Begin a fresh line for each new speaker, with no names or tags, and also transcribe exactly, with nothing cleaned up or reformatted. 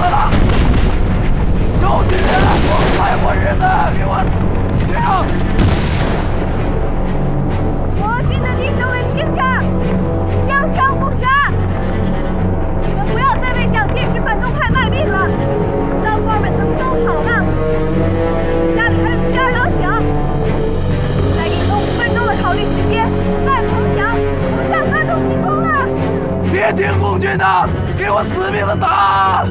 了！有女人快过日子，给我停！
我军的弟兄们听着，将枪不杀！你们不要再为蒋介石反动派卖命了，当官们能都跑了，家里还有妻儿老小，再给你们五分钟的考虑时间，再投降，我们战端都成功了！
别听共军的，给我死命的打！